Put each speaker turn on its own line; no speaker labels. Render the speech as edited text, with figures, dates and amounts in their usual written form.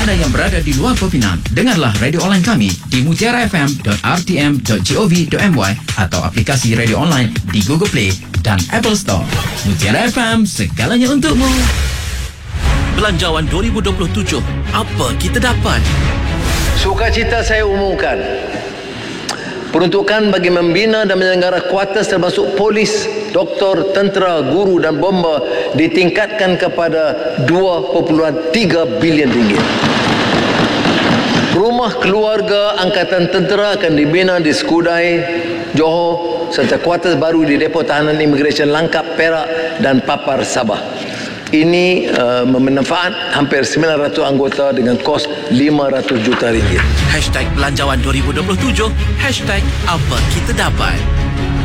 anda yang berada di luar Peminat, dengarlah radio online kami di mutiarafm.rtm.gov.my atau aplikasi radio online di Google Play dan Apple Store. Mutiara FM, segalanya untukmu.
Belanjawan 2027, apa kita dapat?
Sukacita saya umumkan, peruntukan bagi membina dan menyelenggara kuartus termasuk polis, doktor, tentera, guru dan bomba ditingkatkan kepada 2.3 bilion ringgit. Rumah keluarga Angkatan Tentera akan dibina di Skudai, Johor serta kuartus baru di Depo Tahanan Imigresen Langkap, Perak dan Papar, Sabah. Ini bermanfaat hampir 900 anggota dengan kos 500 juta ringgit.
Belanjawan 2027, apa kita dapat?